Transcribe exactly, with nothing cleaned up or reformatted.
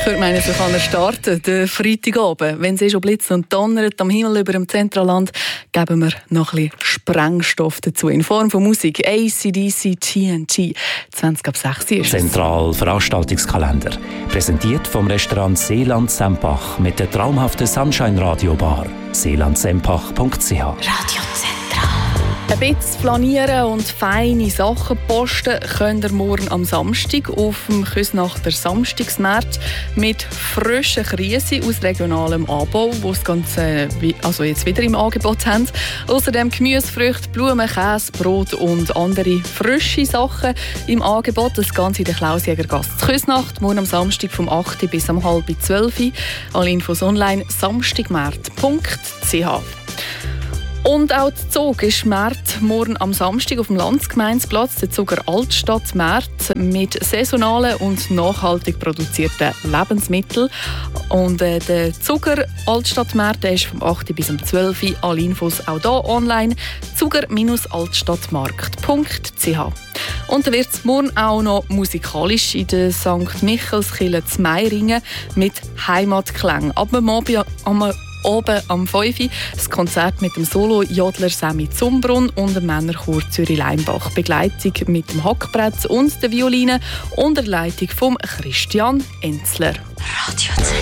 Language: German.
Hört meinen, so kann er starten, den Freitagabend. Wenn es eh schon blitzt und donnert am Himmel über dem Zentralland, geben wir noch ein bisschen Sprengstoff dazu in Form von Musik. A C D C T N T. zwanzig ab sechs ist es. Zentral Veranstaltungskalender. Präsentiert vom Restaurant Seeland Sempach mit der traumhaften Sunshine Radio Bar. seeland sempach punkt c h. Radio Zentral. Ein bisschen flanieren und feine Sachen posten könnt ihr morgen am Samstag auf dem Küsnachter Samstagsmarkt mit frischen Krise aus regionalem Anbau, wo das Ganze also jetzt wieder im Angebot haben. Außerdem Gemüse, Früchte, Blumen, Käse, Brot und andere frische Sachen im Angebot. Das Ganze in der Klausjägergasse Küsnacht, morgen am Samstag vom acht bis um halb zwölf. Alle Infos online samstagmarkt punkt c h. Und auch der Zug ist Markt morgen am Samstag auf dem Landsgemeinsplatz, der Zuger Altstadtmarkt mit saisonalen und nachhaltig produzierten Lebensmitteln. Und äh, der Zuger Altstadtmarkt ist vom acht bis um zwölf. Alle Infos auch hier online zuger altstadtmarkt punkt c h. Und dann wird es morgen auch noch musikalisch in der Sankt Michaelskirche zu Meiringen mit Heimatklängen. Ab dem Abend am Oben am fünf Uhr das Konzert mit dem Solo-Jodler Sammy Zumbrunn und dem Männerchor Zürich-Leimbach. Begleitung mit dem Hackbrett und der Violine unter Leitung von Christian Enzler. Radio